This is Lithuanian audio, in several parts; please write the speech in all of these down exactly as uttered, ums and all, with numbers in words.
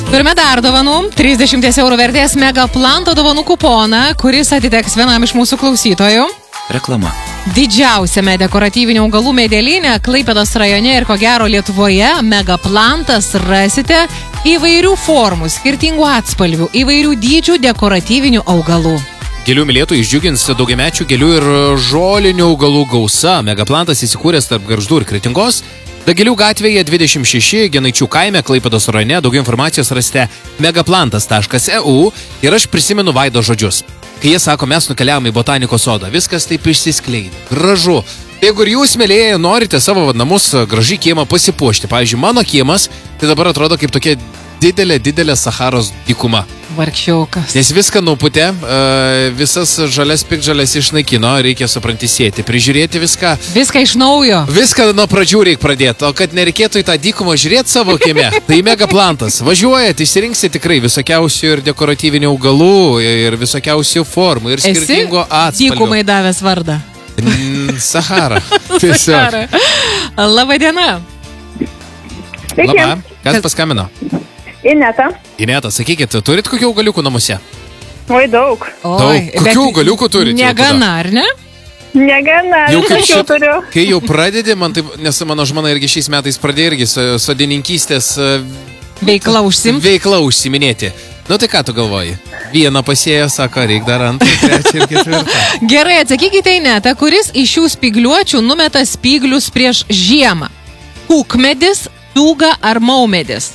Turime dar dovanų. trisdešimt eurų vertės Megaplanto dovanų kuponą, kuris atiteks vienam iš mūsų klausytojų. Reklama. Didžiausiame dekoratyvinių augalų medelyne Klaipėdos rajone ir ko gero Lietuvoje Megaplantas rasite įvairių formų, skirtingų atspalvių, įvairių dydžių dekoratyvinių augalų. Gėlių mylėtojų išdžiugins daugiamečių gėlių ir žolinių augalų gausa. Megaplantas įsikūręs tarp Gargždų ir Kretingos. Dagilių gatvėje dvidešimt šeši, Genaičių kaime, Klaipėdos rajone. Daugiau informacijos rasite megaplantas taškas e u ir aš prisimenu Vaido žodžius. Kai jie sako, mes nukeliavome į botanikos sodą, viskas taip išsiskleidė. Gražu. Jeigu ir jūs, mėlėjai, norite savo namus gražiai kiemą pasipuošti, pavyzdžiui, mano kiemas, tai dabar atrodo kaip tokia didelė, didelė Saharos dykuma. Vargšiaukas. Nes viską nuputė, visas žalias piktžalės išnaikino, reikia suprantisėti, prižiūrėti viską. Viską iš naujo. Viską nuo pradžių reikia pradėti, o kad nereikėtų į tą dykumą žiūrėti savo kieme, tai Megaplantas. Važiuojat, išsirinksite tikrai visokiausių ir dekoratyvinių augalų, ir visokiausių formų, ir skirtingo atspalvio. Dykumai davęs vardą. Sahara. Tiesiog. Labą dieną. Labą. Kas paskambino? Ineta. Ineta, sakykit, turit kokių augaliukų namuose? Oi, daug. Daug. Kokių augaliukų turit? Negana, ar ne? Negana, jau kaip aš jau šit, turiu. kai jau pradedi, man taip, nes mano žmona irgi šiais metais pradėjo irgi sodininkystės veikla užsimti. Veikla užsiminėti. Nu tai ką tu galvoji? Vieną pasėjo, sako, reik dar antrą, trečią ir ketvirtą. Gerai, atsakykite Ineta, kuris iš šių spygliuočių numeta spyglius prieš žiemą? Kukmedis, tūga ar maumedis?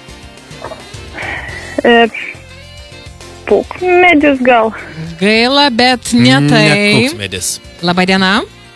E, Pukmedis gal. Gaila, bet ne tai. Ne kukmedis. Labą dieną.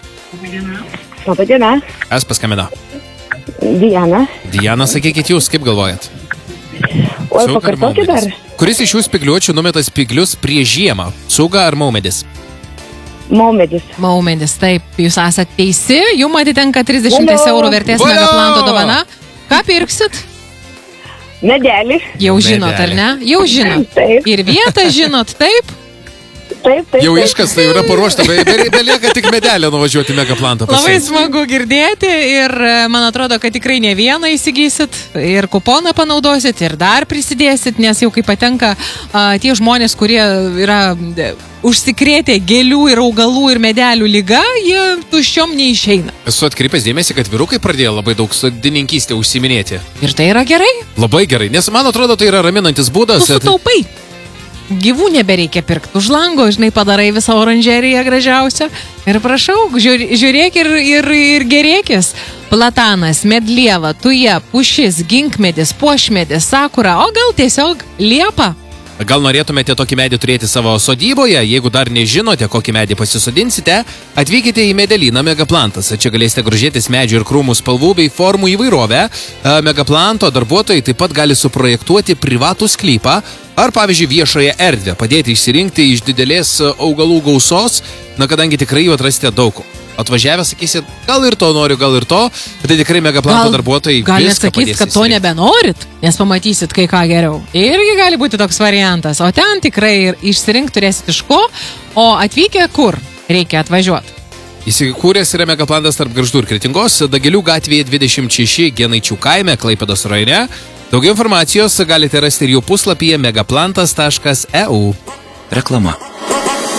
Labą dieną. Kas paskambino? Diana. Diana, sakykit jūs, kaip galvojat? Oi, pakartokit dar. Kuris iš šių spygliuočių numeta spyglius prieš žiemą? Cūga ar maumedis? Maumedis. Maumedis, taip, jūs esate teisi. Jums atitenka trisdešimt eurų vertės Megaplanto dovana. Ką pirksit? Medelį. Jau žinot, ar ne? Jau žinot. Taip. Ir vietą žinot, taip? Taip, taip. Jau iškas, tai yra paruošta, belieka tik medelę nuvažiuoti Megaplantą. Labai smagu girdėti ir man atrodo, kad tikrai ne vieną įsigysit ir kuponą panaudosit ir dar prisidėsit, nes jau kai patenka a, tie žmonės, kurie yra užsikrėtę gėlių ir augalų ir medelių liga, jie tuščiom neišeina. Esu atkreipęs dėmesį, kad vyrukai pradėjo labai daug sodininkystę užsiminėti. Ir tai yra gerai. Labai gerai, nes man atrodo, tai yra raminantis būdas. Tu sutaupai. Gyvų nebereikia pirkti už lango, žinai, padarai visą oranžeriją gražiausią ir prašau, žiūrėk ir, ir, ir gerėkis. Platanas, medlieva, tuja, pušis, ginkmedis, puošmedis, sakura, o gal tiesiog liepa. Gal norėtumėte tokį medį turėti savo sodyboje? Jeigu dar nežinote, kokį medį pasisodinsite, atvykite į medelyną Megaplantas. Čia galėsite grožėtis medžių ir krūmų spalvų bei formų įvairovę. Megaplanto darbuotojai taip pat gali suprojektuoti privatų sklypą ar, pavyzdžiui, viešąją erdvę, padėti išsirinkti iš didelės augalų gausos, na, kadangi tikrai jų atrasite daug. Atvažiavę, sakysit, gal ir to noriu, gal ir to, bet tai tikrai Megaplanto darbuotojai gal net sakys, kad to nebenorit, nes pamatysit kai ką geriau. Irgi gali būti toks variantas, o ten tikrai išsirinkti turėsit iš ko, o atvykę kur reikia atvažiuoti. Įsikūręs yra Megaplantas tarp Gargždų ir Kretingos, Dagilių gatvėje dvidešimt šeši, Genaičių kaime, Klaipėdos rajone. Daugiau informacijos galite rasti ir jų puslapyje megaplantas taškas e u. Reklama.